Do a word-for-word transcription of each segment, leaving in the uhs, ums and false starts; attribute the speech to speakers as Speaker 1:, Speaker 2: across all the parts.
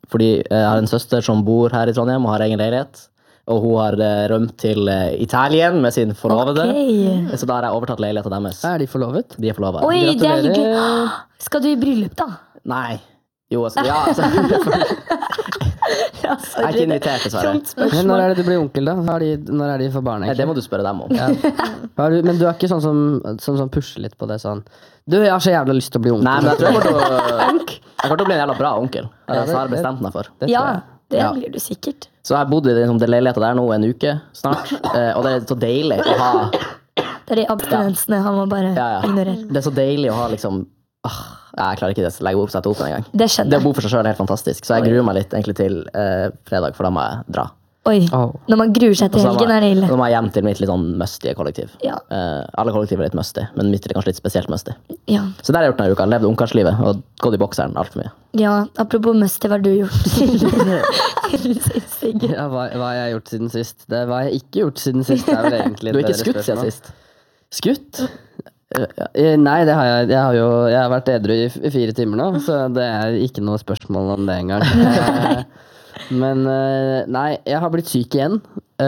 Speaker 1: fordi jeg har en søster som bor her i Trondheim og har egen leilighet. Og hun har rømt til Italien med sin forlovede.
Speaker 2: Okay.
Speaker 1: Så da har jeg overtatt leiligheten deres.
Speaker 3: Er de forlovet?
Speaker 1: De er forlovet.
Speaker 2: Oi, det er hyggelig. Skal du i bryllup da?
Speaker 1: Nei. Jo, altså, ja, altså.
Speaker 2: Ja,
Speaker 1: jeg er ikke invitert, dessverre.
Speaker 3: Men når er det du blir onkel, da? Har de, når er de for barn,
Speaker 1: Nei, det må du spørre dem om.
Speaker 3: Ja. Du, men du er ikke sånn som, som, som pusher litt på det sånn du, jeg har så jævla lyst til å bli onkel.
Speaker 1: Nei, men jeg tror jeg kommer til å, jeg kommer til å bli en jævla bra onkel. Det har jeg bestemt meg for.
Speaker 2: Ja, det
Speaker 1: ja.
Speaker 2: blir du sikkert.
Speaker 1: Så jeg har bodd i den leiligheten der nå en uke snart, og det er så deilig å ha...
Speaker 2: Det er de abstinensene han må bare
Speaker 1: ja, ja.
Speaker 2: ignorere. Det
Speaker 1: er så deilig å ha liksom... Åh, jeg klarer ikke å legge opp, sette opp en gang.
Speaker 2: Det skjønner jeg.
Speaker 1: Det å bo for seg selv er helt fantastisk. Så jeg gruer meg litt egentlig til eh, fredag, for da må jeg dra.
Speaker 2: Oi, oh. Når man gruer seg til helgen er det ille.
Speaker 1: Da må jeg hjem til mitt litt sånn mustige kollektiv.
Speaker 2: Ja.
Speaker 1: Eh, alle kollektiv er litt mustig, men mitt er kanskje litt spesielt mustig.
Speaker 2: Ja.
Speaker 1: Så der har jeg gjort denne uka. Levd ungkarslivet og gått i bokseren alt for mye.
Speaker 2: Ja, apropos mustig, hva har du gjort siden sist?
Speaker 3: Ja, hva, hva har jeg gjort siden sist? Det hva har jeg ikke gjort siden sist. Det er vel egentlig
Speaker 1: du har ikke skutt siden sist?
Speaker 3: Skutt? Nei, det har jeg. Jeg har jo jeg har vært edru i fire timer nå, så det er ikke noe spørsmål om det engang. Men nei, jeg har blitt syk igjen,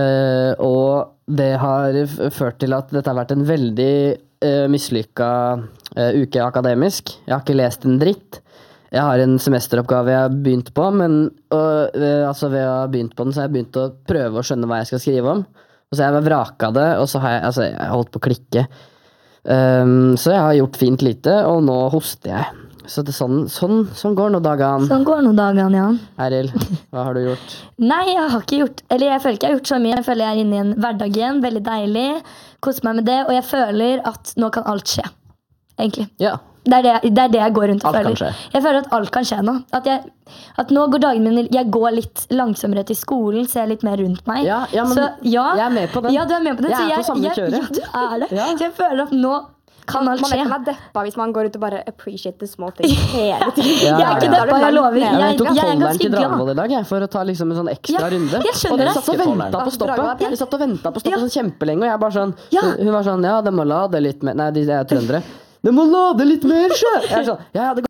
Speaker 3: og det har ført til at dette har vært en veldig mislykket uke akademisk. Jeg har ikke lest en dritt. Jeg har en semesteroppgave jeg har begynt på, men og, altså ved å ha begynt på den, så har jeg begynt å prøve å skjønne hva jeg skal skrive om. Og så har jeg vraket det, og så har jeg, altså, jeg har holdt på å klikke. Um, så jeg har gjort fint lite, og nå hoster jeg. Så det er sånn, sånn, sånn går nå dagene.
Speaker 2: Sånn går nå dagene, ja.
Speaker 3: Eril, hva har du gjort?
Speaker 2: Nei, jeg har ikke gjort, eller jeg føler ikke jeg har gjort så mye. Jeg føler jeg er inne i en hverdag igjen, veldig deilig. Koser meg med det, og jeg føler at nå kan alt skje. Egentlig.
Speaker 1: Ja.
Speaker 2: Det er det, det er det jeg går rundt og
Speaker 1: alt
Speaker 2: føler.
Speaker 1: Kan skje.
Speaker 2: Jeg føler at alt kan skje nå. At, jeg, at nå går dagen min, jeg går litt langsommere til skolen, ser litt mer rundt meg.
Speaker 3: Ja, ja men
Speaker 2: så, ja,
Speaker 3: jeg er med på det.
Speaker 2: Ja, du er med på det.
Speaker 3: Jeg er
Speaker 2: jeg,
Speaker 3: på samme kjøret.
Speaker 2: Ja, du er det.
Speaker 3: Ja.
Speaker 2: Så jeg føler at nå kan alt skje.
Speaker 4: Man er ikke deppa hvis man går ut og bare appreciate the small things hele tiden.
Speaker 2: Ja, jeg er ikke deppa, jeg lover. Jeg,
Speaker 3: jeg, jeg tok
Speaker 2: jeg er
Speaker 3: tolleren
Speaker 2: ganske
Speaker 3: til
Speaker 2: glad.
Speaker 3: Dragvoll i dag jeg, for å ta liksom en sånn ekstra
Speaker 2: Ja,
Speaker 3: runde.
Speaker 2: jeg skjønner
Speaker 3: og de
Speaker 2: det.
Speaker 3: satt og ventet på stoppet. De satt og ventet på stoppet
Speaker 2: Ja.
Speaker 3: sånn kjempelenge, og jeg bare sånn,
Speaker 2: Ja.
Speaker 3: hun var sånn, ja, det må lade litt mer. Nei, de er trøndere. Det må lade litt mer, sjø! Jeg er sånn, ja, det